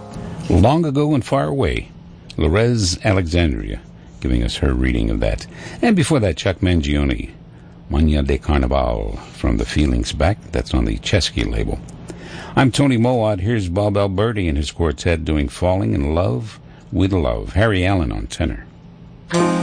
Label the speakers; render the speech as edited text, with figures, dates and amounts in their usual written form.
Speaker 1: Long Ago and Far Away, Lorez Alexandria, giving us her reading of that. And before that, Chuck Mangione, Maña de Carnaval, from the Feelings Back. That's on the Chesky label. I'm Tony Mowat. Here's Bob Alberti and his quartet doing Falling in Love with Love. Harry Allen on tenor.